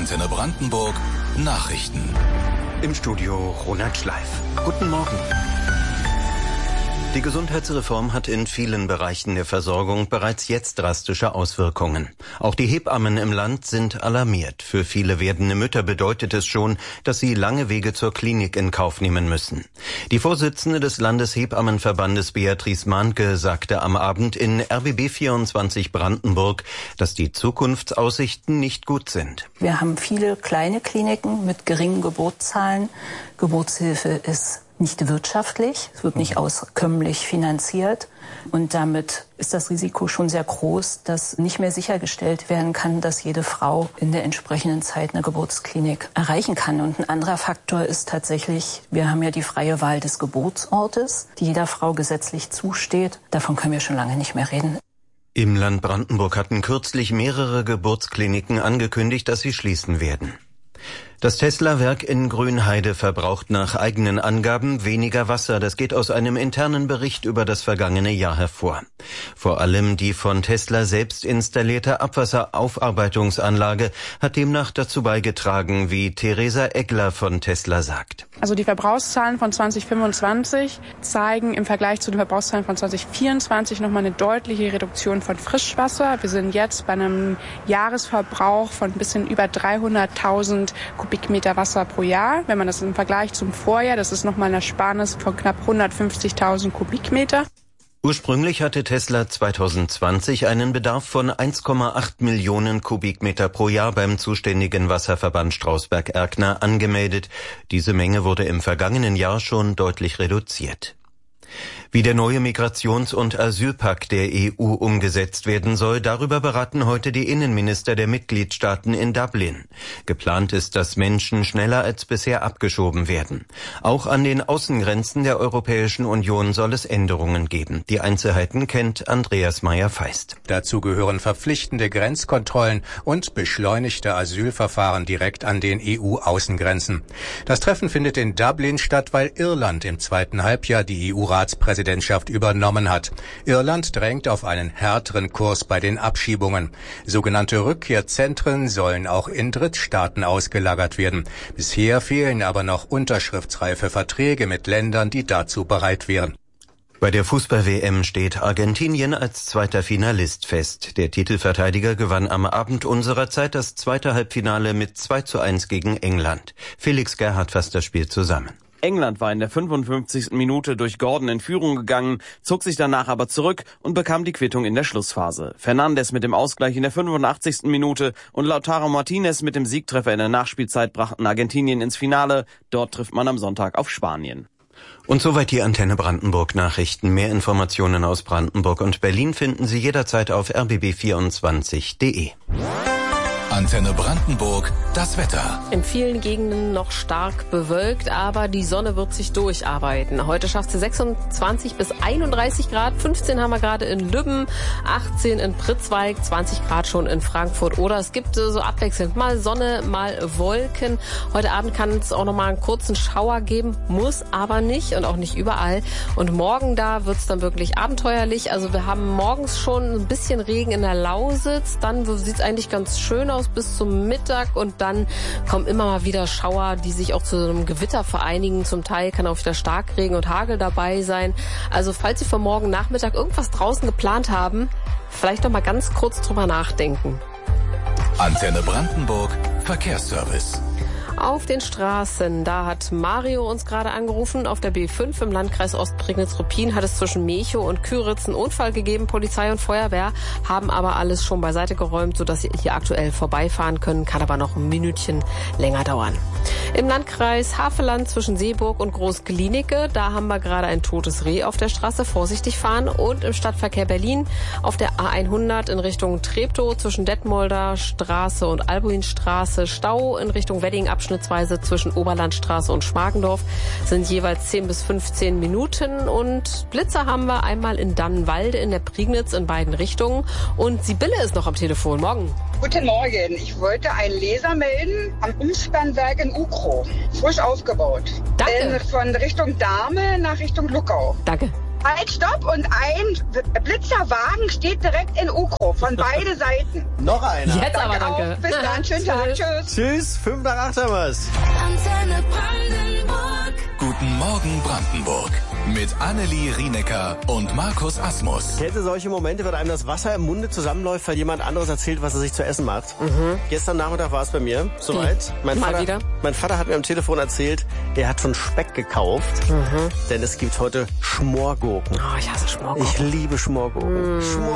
Antenne Brandenburg Nachrichten. Im Studio Ronald Schleif. Guten Morgen. Die Gesundheitsreform hat in vielen Bereichen der Versorgung bereits jetzt drastische Auswirkungen. Auch die Hebammen im Land sind alarmiert. Für viele werdende Mütter bedeutet es schon, dass sie lange Wege zur Klinik in Kauf nehmen müssen. Die Vorsitzende des Landeshebammenverbandes Beatrice Mahnke sagte am Abend in RBB 24 Brandenburg, dass die Zukunftsaussichten nicht gut sind. Wir haben viele kleine Kliniken mit geringen Geburtszahlen. Geburtshilfe ist nicht wirtschaftlich, es wird nicht auskömmlich finanziert und damit ist das Risiko schon sehr groß, dass nicht mehr sichergestellt werden kann, dass jede Frau in der entsprechenden Zeit eine Geburtsklinik erreichen kann. Und ein anderer Faktor ist tatsächlich, wir haben ja die freie Wahl des Geburtsortes, die jeder Frau gesetzlich zusteht. Davon können wir schon lange nicht mehr reden. Im Land Brandenburg hatten kürzlich mehrere Geburtskliniken angekündigt, dass sie schließen werden. Das Tesla-Werk in Grünheide verbraucht nach eigenen Angaben weniger Wasser. Das geht aus einem internen Bericht über das vergangene Jahr hervor. Vor allem die von Tesla selbst installierte Abwasseraufarbeitungsanlage hat demnach dazu beigetragen, wie Theresa Eggler von Tesla sagt. Also die Verbrauchszahlen von 2025 zeigen im Vergleich zu den Verbrauchszahlen von 2024 nochmal eine deutliche Reduktion von Frischwasser. Wir sind jetzt bei einem Jahresverbrauch von ein bisschen über 300.000 Kubikmeter Wasser pro Jahr. Wenn man das im Vergleich zum Vorjahr, das ist nochmal eine Ersparnis von knapp 150.000 Kubikmeter. Ursprünglich hatte Tesla 2020 einen Bedarf von 1,8 Millionen Kubikmeter pro Jahr beim zuständigen Wasserverband Strausberg-Erkner angemeldet. Diese Menge wurde im vergangenen Jahr schon deutlich reduziert. Wie der neue Migrations- und Asylpakt der EU umgesetzt werden soll, darüber beraten heute die Innenminister der Mitgliedstaaten in Dublin. Geplant ist, dass Menschen schneller als bisher abgeschoben werden. Auch an den Außengrenzen der Europäischen Union soll es Änderungen geben. Die Einzelheiten kennt Andreas Meyer-Feist. Dazu gehören verpflichtende Grenzkontrollen und beschleunigte Asylverfahren direkt an den EU-Außengrenzen. Das Treffen findet in Dublin statt, weil Irland im zweiten Halbjahr die EU-Ratspräsidentschaft übernommen hat. Irland drängt auf einen härteren Kurs bei den Abschiebungen. Sogenannte Rückkehrzentren sollen auch in Drittstaaten ausgelagert werden. Bisher fehlen aber noch unterschriftsreife Verträge mit Ländern, die dazu bereit wären. Bei der Fußball-WM steht Argentinien als zweiter Finalist fest. Der Titelverteidiger gewann am Abend unserer Zeit das zweite Halbfinale mit 2:1 gegen England. Felix Gerhardt fasst das Spiel zusammen. England war in der 55. Minute durch Gordon in Führung gegangen, zog sich danach aber zurück und bekam die Quittung in der Schlussphase. Fernandes mit dem Ausgleich in der 85. Minute und Lautaro Martinez mit dem Siegtreffer in der Nachspielzeit brachten Argentinien ins Finale. Dort trifft man am Sonntag auf Spanien. Und soweit die Antenne Brandenburg Nachrichten. Mehr Informationen aus Brandenburg und Berlin finden Sie jederzeit auf rbb24.de. Antenne Brandenburg, das Wetter. In vielen Gegenden noch stark bewölkt, aber die Sonne wird sich durcharbeiten. Heute schafft sie 26 bis 31 Grad, 15 haben wir gerade in Lübben, 18 in Pritzwalk, 20 Grad schon in Frankfurt. Oder es gibt so abwechselnd mal Sonne, mal Wolken. Heute Abend kann es auch noch mal einen kurzen Schauer geben, muss aber nicht und auch nicht überall. Und morgen da wird es dann wirklich abenteuerlich. Also wir haben morgens schon ein bisschen Regen in der Lausitz, dann sieht es eigentlich ganz schön aus bis zum Mittag und dann kommen immer mal wieder Schauer, die sich auch zu einem Gewitter vereinigen. Zum Teil kann auch wieder Starkregen und Hagel dabei sein. Also falls Sie für morgen Nachmittag irgendwas draußen geplant haben, vielleicht noch mal ganz kurz drüber nachdenken. Antenne Brandenburg, Verkehrsservice. Auf den Straßen, da hat Mario uns gerade angerufen. Auf der B5 im Landkreis Ostprignitz-Ruppin hat es zwischen Mechow und Küritz einen Unfall gegeben. Polizei und Feuerwehr haben aber alles schon beiseite geräumt, sodass Sie hier aktuell vorbeifahren können. Kann aber noch ein Minütchen länger dauern. Im Landkreis Havelland zwischen Seeburg und Groß-Glienicke, da haben wir gerade ein totes Reh auf der Straße. Vorsichtig fahren. Und im Stadtverkehr Berlin auf der A100 in Richtung Treptow zwischen Detmolder Straße und Albuinstraße Stau. In Richtung Wedding abschnittsweise zwischen Oberlandstraße und Schmargendorf sind jeweils 10 bis 15 Minuten. Und Blitzer haben wir einmal in Dannenwalde in der Prignitz in beiden Richtungen. Und Sibylle ist noch am Telefon. Morgen. Guten Morgen. Ich wollte einen Laser melden am Umspannwerk in Ukro. Frisch aufgebaut. Danke. Von Richtung Dahme nach Richtung Luckau. Danke. Halt, stopp, und ein Blitzerwagen steht direkt in Ukro von beide Seiten. Noch einer. Jetzt aber, danke. Auch. Bis dann, schönen Tag, tschüss. Tschüss, 5 nach 8 haben wir's. Antenne Brandenburg. Guten Morgen Brandenburg. Mit Annelie Rienecker und Markus Asmus. Kennst du solche Momente, wenn einem das Wasser im Munde zusammenläuft, weil jemand anderes erzählt, was er sich zu essen macht? Gestern Nachmittag war es bei mir soweit. Mein Vater hat mir am Telefon erzählt, er hat schon Speck gekauft, denn es gibt heute Schmorgurken. Oh, ich hasse Schmorgurken. Ich liebe Schmorgurken.